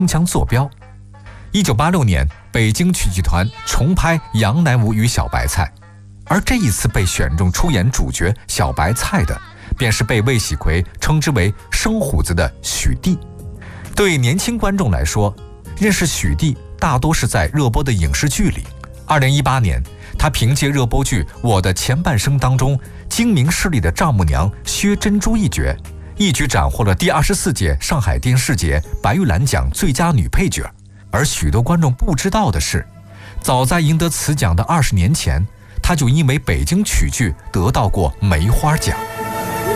枪坐标。1986年，北京曲剧团重拍《杨乃武与小白菜》，而这一次被选中出演主角小白菜的，便是被魏喜奎称之为生虎子的许娣。对年轻观众来说，认识许娣大多是在热播的影视剧里。2018年，他凭借热播剧《我的前半生》当中精明势利的丈母娘薛珍珠一角，一举斩获了第24届上海电视节白玉兰奖最佳女配角。而许多观众不知道的是，早在赢得此奖的20年前，他就因为北京曲剧得到过梅花奖。